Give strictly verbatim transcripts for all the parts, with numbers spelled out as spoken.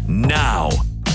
now.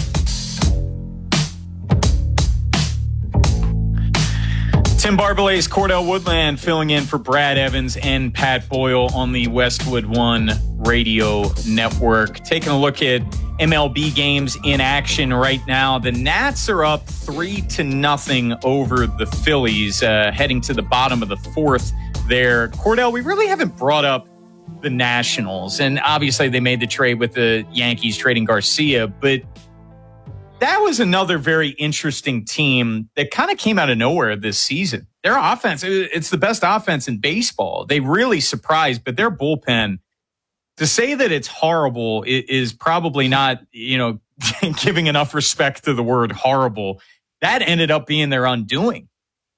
Tim Barbalet's Cordell Woodland filling in for Brad Evans and Pat Boyle on the Westwood One Radio Network. Taking a look at M L B games in action right now. The Nats are up three to nothing over the Phillies, uh, heading to the bottom of the fourth there. Cordell, we really haven't brought up the Nationals, and obviously they made the trade with the Yankees trading Garcia, but that was another very interesting team that kind of came out of nowhere this season. Their offense, it's the best offense in baseball. They really surprised, but their bullpen, to say that it's horrible is probably not, you know, giving enough respect to the word horrible. That ended up being their undoing.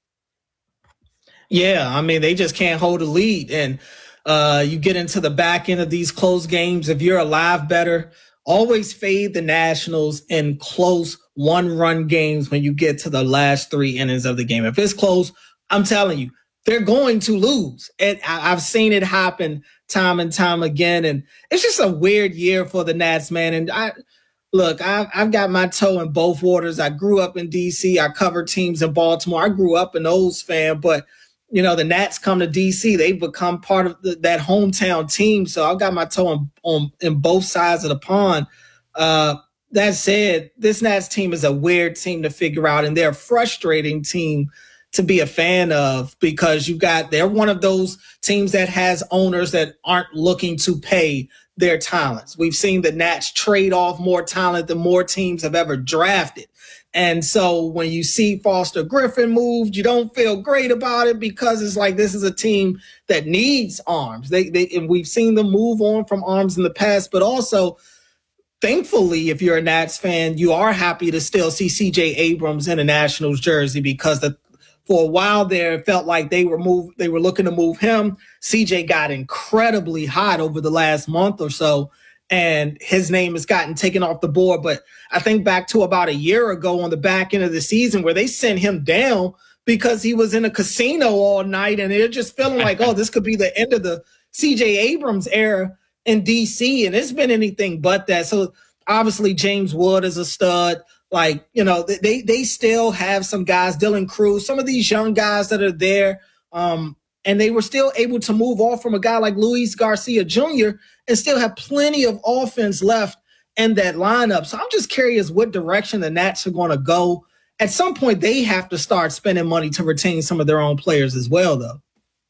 Yeah, I mean, they just can't hold a lead. And uh, you get into the back end of these close games. If you're a live bettor, always fade the Nationals in close one-run games when you get to the last three innings of the game. If it's close, I'm telling you, they're going to lose. And I've seen it happen time and time again. And it's just a weird year for the Nats, man. And I look, I've, I've got my toe in both waters. I grew up in D C. I covered teams in Baltimore. I grew up an O's fan, but you know, the Nats come to D C. They've become part of the, that hometown team. So I've got my toe on, on in both sides of the pond. Uh, that said, this Nats team is a weird team to figure out, and they're a frustrating team to be a fan of because you've got, they're one of those teams that has owners that aren't looking to pay their talents. We've seen the Nats trade off more talent than more teams have ever drafted. And so when you see Foster Griffin moved, you don't feel great about it because it's like this is a team that needs arms. They, they and we've seen them move on from arms in the past, but also, thankfully, if you're a Nats fan, you are happy to still see C J Abrams in a Nationals jersey because the, for a while there, it felt like they were move, they were looking to move him. C J got incredibly hot over the last month or so, and his name has gotten taken off the board. But I think back to about a year ago on the back end of the season where they sent him down because he was in a casino all night, and they're just feeling like, oh, this could be the end of the C J Abrams era in D C, and it's been anything but that. So obviously James Wood is a stud. Like, you know, they they still have some guys, Dylan Cruz, some of these young guys that are there, um, and they were still able to move off from a guy like Luis Garcia Junior and still have plenty of offense left in that lineup. So I'm just curious what direction the Nats are going to go. At some point, they have to start spending money to retain some of their own players as well, though.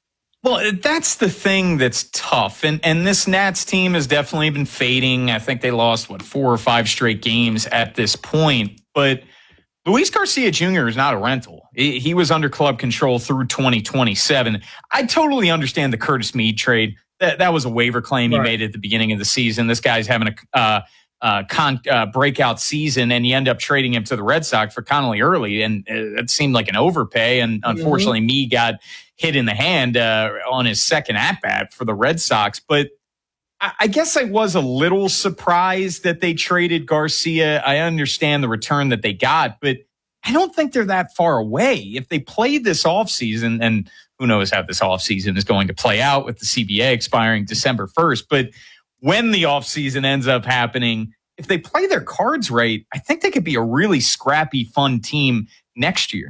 Well, that's the thing that's tough. And and this Nats team has definitely been fading. I think they lost, what, four or five straight games at this point. But Luis Garcia Junior is not a rental. He was under club control through twenty twenty-seven. I totally understand the Curtis Mead trade. That, that was a waiver claim he right. made at the beginning of the season. This guy's having a uh, uh, con, uh, breakout season, and you end up trading him to the Red Sox for Connolly Early, and it seemed like an overpay. And unfortunately, mm-hmm. Mead got hit in the hand uh, on his second at-bat for the Red Sox. But I, I guess I was a little surprised that they traded Garcia. I understand the return that they got, but I don't think they're that far away. If they play this offseason, and who knows how this offseason is going to play out with the C B A expiring December first, but when the offseason ends up happening, if they play their cards right, I think they could be a really scrappy, fun team next year.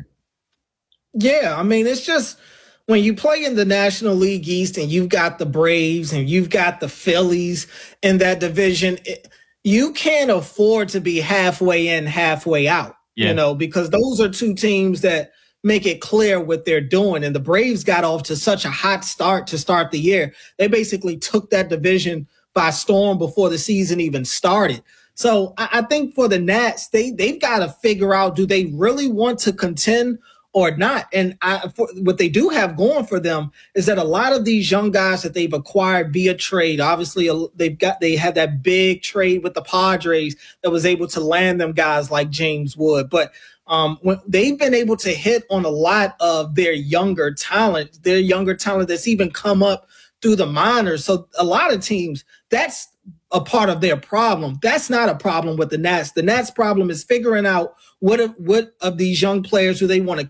Yeah, I mean, it's just when you play in the National League East and you've got the Braves and you've got the Phillies in that division, it, you can't afford to be halfway in, halfway out, yeah. you know, because those are two teams that make it clear what they're doing. And the Braves got off to such a hot start to start the year. They basically took that division by storm before the season even started. So I, I think for the Nats, they, they've got to figure out, do they really want to contend or not? And I, for, what they do have going for them is that a lot of these young guys that they've acquired via trade, obviously they've got, they had that big trade with the Padres that was able to land them guys like James Wood. But um, when they've been able to hit on a lot of their younger talent, their younger talent that's even come up through the minors. So a lot of teams, that's a part of their problem. That's not a problem with the Nats. The Nats problem is figuring out what of, what of these young players do they want to